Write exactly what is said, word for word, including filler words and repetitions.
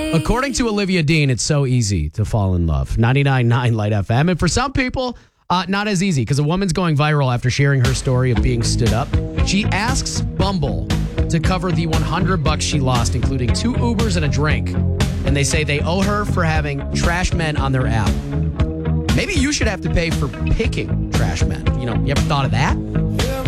According to Olivia Dean, it's so easy to fall in love. ninety-nine point nine Light F M. And for some people, uh, not as easy because a woman's going viral after sharing her story of being stood up. She asks Bumble to cover the one hundred bucks she lost, including two Ubers and a drink. And they say they owe her for having trash men on their app. Maybe you should have to pay for picking trash men. You know, you ever thought of that?